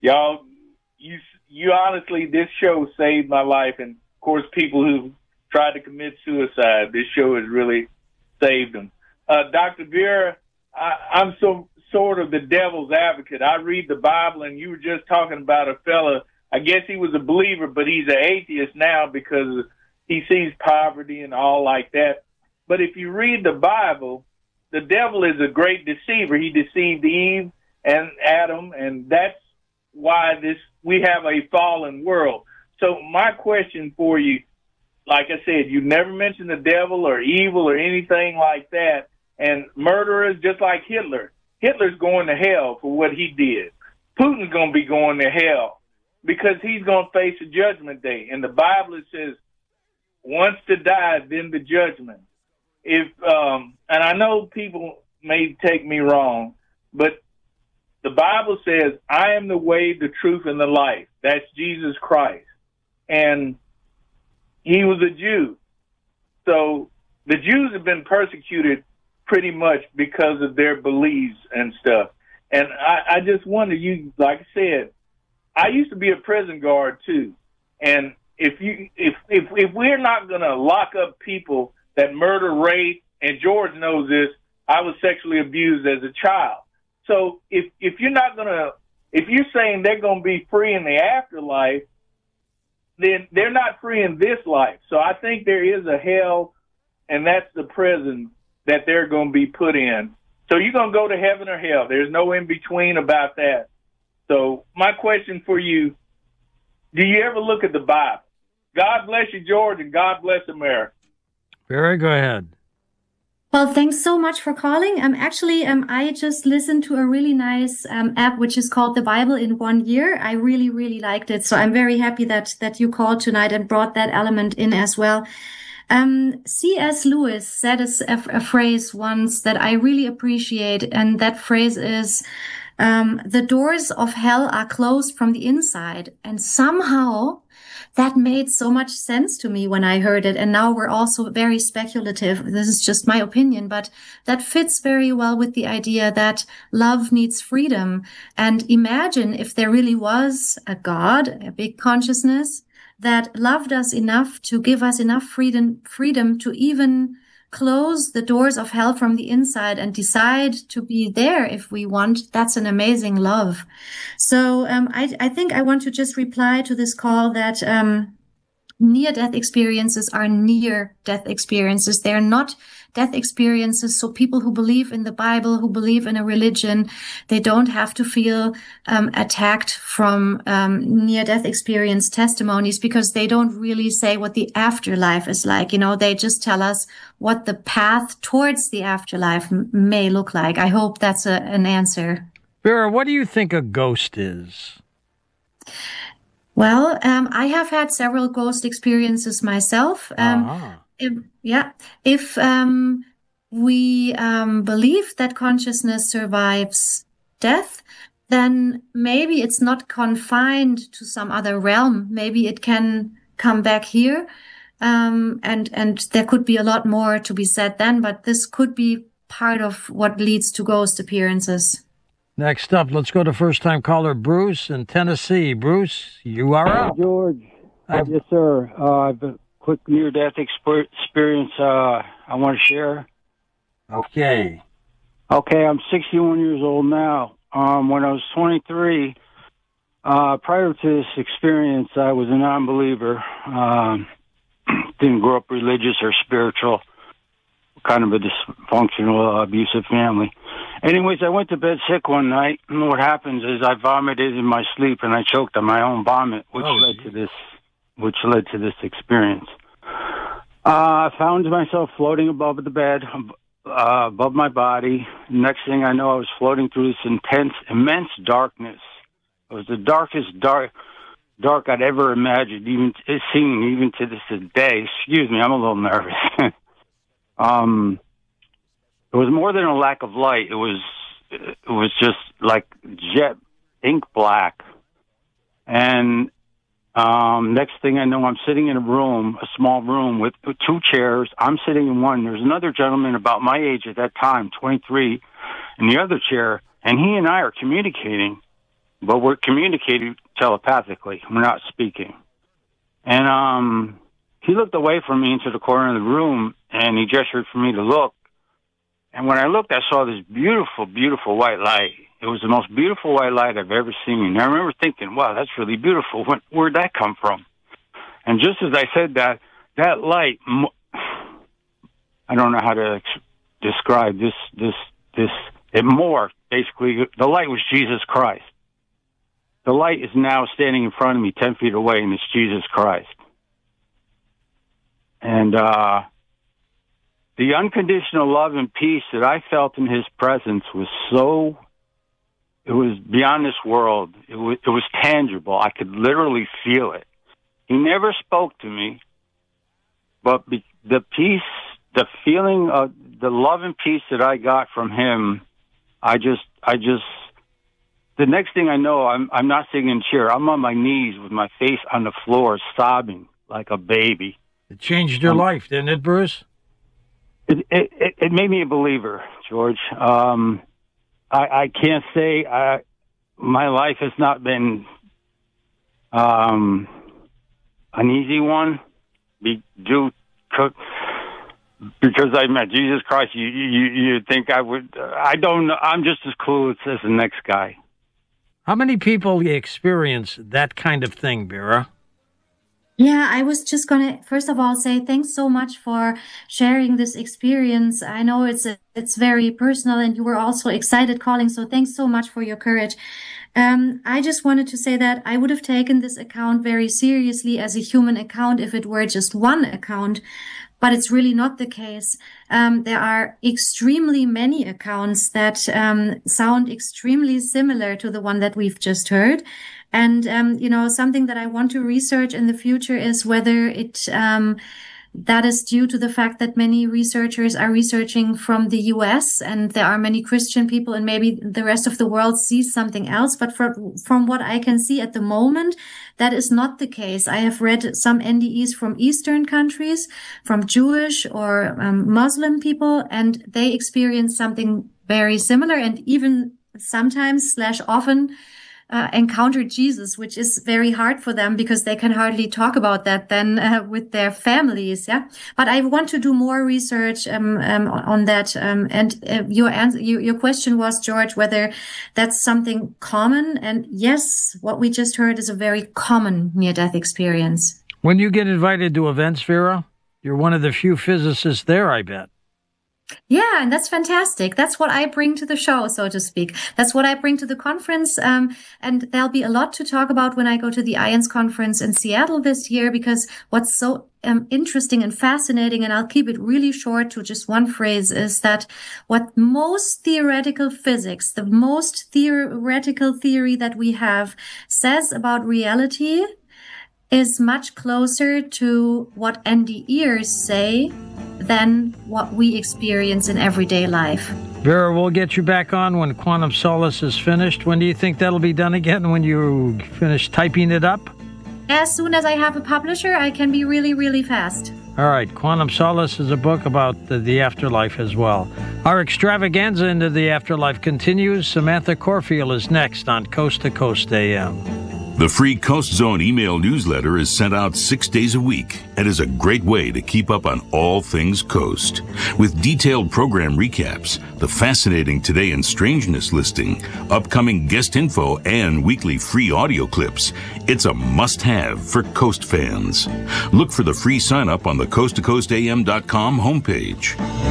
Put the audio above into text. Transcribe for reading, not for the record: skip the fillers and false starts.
Y'all, you honestly, this show saved my life. And, of course, people who tried to commit suicide, this show has really saved them. Dr. Vera, I'm sort of the devil's advocate. I read the Bible, and you were just talking about a fella. I guess he was a believer, but he's an atheist now because he sees poverty and all like that. But if you read the Bible, the devil is a great deceiver. He deceived Eve and Adam, and that's why we have a fallen world. So my question for you, like I said, you never mentioned the devil or evil or anything like that. And murderers, just like Hitler. Hitler's going to hell for what he did. Putin's going to be going to hell because he's going to face a judgment day. In the Bible, it says, once to die, then the judgment. And I know people may take me wrong, but the Bible says, I am the way, the truth, and the life. That's Jesus Christ. And he was a Jew. So the Jews have been persecuted pretty much because of their beliefs and stuff. And I just wonder, you, like I said, I used to be a prison guard too. And if we're not going to lock up people that murder, rape, and George knows this, I was sexually abused as a child. So if you're not going to, if you're saying they're going to be free in the afterlife, then they're not free in this life. So I think there is a hell, and that's the prison that they're going to be put in. So you're going to go to heaven or hell. There's no in between about that. So my question for you, do you ever look at the Bible? God bless you, George, and God bless America. Barry, go ahead. Well, thanks so much for calling. I just listened to a really nice app which is called The Bible in 1 Year. I really, really liked it. So I'm very happy that you called tonight and brought that element in as well. C.S. Lewis said a phrase once that I really appreciate, and that phrase is, the doors of hell are closed from the inside. And somehow that made so much sense to me when I heard it. And now we're also very speculative. This is just my opinion, but that fits very well with the idea that love needs freedom. And imagine if there really was a God, a big consciousness that loved us enough to give us enough freedom to even close the doors of hell from the inside and decide to be there if we want. That's an amazing love. So I think I want to just reply to this call that near-death experiences are near-death experiences. They're not death experiences. So people who believe in the Bible, who believe in a religion, they don't have to feel attacked from near-death experience testimonies, because they don't really say what the afterlife is like. You know, they just tell us what the path towards the afterlife may look like. I hope that's an answer. Vera, what do you think a ghost is? Well, I have had several ghost experiences myself. If we believe that consciousness survives death, then maybe it's not confined to some other realm. Maybe it can come back here, and there could be a lot more to be said then. But this could be part of what leads to ghost appearances. Next up, let's go to first-time caller Bruce in Tennessee. Bruce, you are up. Hi, George. Yes, sir. I've a quick near-death experience I want to share. Okay. Okay, I'm 61 years old now. When I was 23, prior to this experience, I was a non-believer. Didn't grow up religious or spiritual. Kind of a dysfunctional, abusive family. Anyways, I went to bed sick one night, and what happens is I vomited in my sleep, and I choked on my own vomit, which led to this experience. I found myself floating above the bed, above my body. Next thing I know, I was floating through this immense darkness. It was the darkest dark I'd ever imagined, even to this day. Excuse me, I'm a little nervous. It was more than a lack of light. It was just like jet ink black. And next thing I know, I'm sitting in a small room with two chairs. I'm sitting in one. There's another gentleman about my age at that time, 23, in the other chair, and he and I are communicating. but we're communicating telepathically. We're not speaking. And he looked away from me into the corner of the room, and he gestured for me to look. And when I looked, I saw this beautiful, beautiful white light. It was the most beautiful white light I've ever seen. And I remember thinking, wow, that's really beautiful. Where'd that come from? And just as I said that, that light, I don't know how to describe this, it morphed, basically. The light was Jesus Christ. The light is now standing in front of me 10 feet away, and it's Jesus Christ. And the unconditional love and peace that I felt in his presence was so, it was beyond this world. It was tangible. I could literally feel it. He never spoke to me, but the peace, the feeling of the love and peace that I got from him, I just, the next thing I know, I'm not sitting in a chair. I'm on my knees with my face on the floor, sobbing like a baby. It changed your life, didn't it, Bruce? It made me a believer, George. I can't say my life has not been an easy one because I met Jesus Christ. You think I would? I don't know. I'm just as clueless as the next guy. How many people experience that kind of thing, Vera? Yeah, I was just going to, first of all, say thanks so much for sharing this experience. I know it's very personal, and you were also excited calling, so thanks so much for your courage. I just wanted to say that I would have taken this account very seriously as a human account if it were just one account, but it's really not the case. There are extremely many accounts that sound extremely similar to the one that we've just heard. And, something that I want to research in the future is whether that is due to the fact that many researchers are researching from the US, and there are many Christian people, and maybe the rest of the world sees something else. But from what I can see at the moment, that is not the case. I have read some NDEs from Eastern countries, from Jewish or Muslim people, and they experience something very similar, and even sometimes / often encounter Jesus, which is very hard for them because they can hardly talk about that then with their families. Yeah, but I want to do more research on that. Your question was, George, whether that's something common. And yes, what we just heard is a very common near-death experience. When you get invited to events, Vera, you're one of the few physicists there, I bet. Yeah, and that's fantastic. That's what I bring to the show, so to speak. That's what I bring to the conference. And there'll be a lot to talk about when I go to the IANS conference in Seattle this year, because what's so interesting and fascinating, and I'll keep it really short to just one phrase, is that what most theoretical physics, the most theoretical theory that we have says about reality is much closer to what NDEers say than what we experience in everyday life. Vera, we'll get you back on when Quantum Solace is finished. When do you think that'll be done again, when you finish typing it up? As soon as I have a publisher, I can be really, really fast. All right. Quantum Solace is a book about the afterlife as well. Our extravaganza into the afterlife continues. Samantha Corfield is next on Coast to Coast AM. The free Coast Zone email newsletter is sent out 6 days a week and is a great way to keep up on all things Coast. With detailed program recaps, the fascinating Today in Strangeness listing, upcoming guest info, and weekly free audio clips, it's a must-have for Coast fans. Look for the free sign-up on the coasttocoastam.com homepage.